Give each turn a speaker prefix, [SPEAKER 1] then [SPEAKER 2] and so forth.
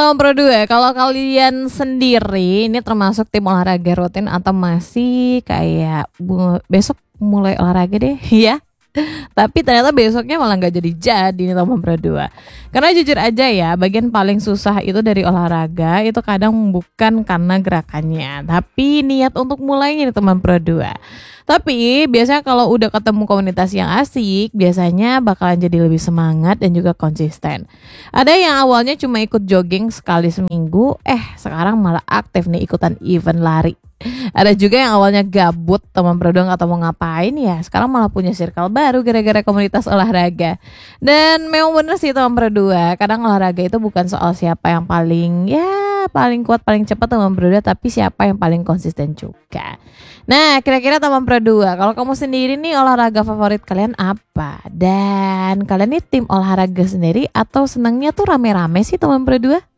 [SPEAKER 1] teman Pro 2, kalau kalian sendiri ini termasuk tim olahraga rutin atau masih kayak besok mulai olahraga deh ya. Tapi ternyata besoknya malah nggak jadi nih teman Pro 2. Karena jujur aja ya, bagian paling susah itu dari olahraga itu kadang bukan karena gerakannya, tapi niat untuk mulainya nih teman Pro 2. Tapi biasanya kalau udah ketemu komunitas yang asik, biasanya bakalan jadi lebih semangat dan juga konsisten. Ada yang awalnya cuma ikut jogging sekali seminggu, sekarang malah aktif nih ikutan event lari. Ada juga yang awalnya gabut, teman Pro 2 nggak tahu mau ngapain ya, sekarang malah punya circle baru gara-gara komunitas olahraga. Dan memang bener sih teman Pro 2, kadang olahraga itu bukan soal siapa yang paling kuat, paling cepat teman Pro 2, tapi siapa yang paling konsisten juga. Nah, kira-kira teman Pro 2, kalau kamu sendiri nih olahraga favorit kalian apa? Dan kalian nih tim olahraga sendiri atau senangnya tuh rame-rame sih teman Pro 2?